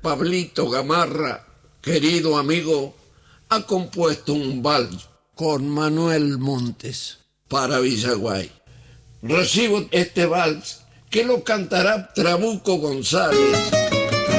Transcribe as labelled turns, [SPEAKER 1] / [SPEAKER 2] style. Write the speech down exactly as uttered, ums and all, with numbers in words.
[SPEAKER 1] Pablito Gamarra, querido amigo, ha compuesto un vals con Manuel Montes para Villaguay. Recibo este vals que lo cantará Trabuco González.